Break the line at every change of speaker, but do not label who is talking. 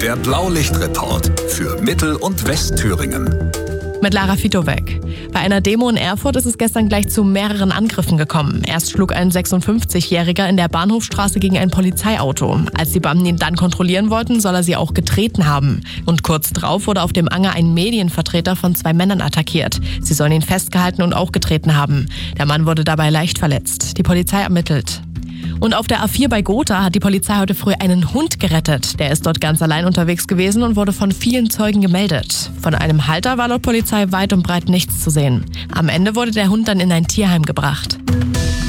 Der Blaulichtreport für Mittel- und Westthüringen.
Mit Lara Fitowek. Bei einer Demo in Erfurt ist es gestern gleich zu mehreren Angriffen gekommen. Erst schlug ein 56-Jähriger in der Bahnhofstraße gegen ein Polizeiauto. Als die Beamten ihn dann kontrollieren wollten, soll er sie auch getreten haben. Und kurz drauf wurde auf dem Anger ein Medienvertreter von 2 Männern attackiert. Sie sollen ihn festgehalten und auch getreten haben. Der Mann wurde dabei leicht verletzt. Die Polizei ermittelt. Und auf der A4 bei Gotha hat die Polizei heute früh einen Hund gerettet. Der ist dort ganz allein unterwegs gewesen und wurde von vielen Zeugen gemeldet. Von einem Halter war laut Polizei weit und breit nichts zu sehen. Am Ende wurde der Hund dann in ein Tierheim gebracht.